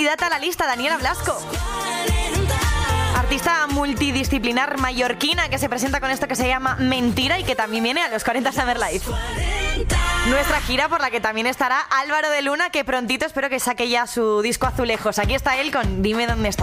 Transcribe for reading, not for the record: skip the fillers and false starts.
candidata a la lista, Daniela Blasco. Artista multidisciplinar mallorquina que se presenta con esto que se llama Mentira y que también viene a los 40 Summer Live. Nuestra gira por la que también estará Álvaro de Luna, que prontito espero que saque ya su disco Azulejos. Aquí está él con Dime dónde estás.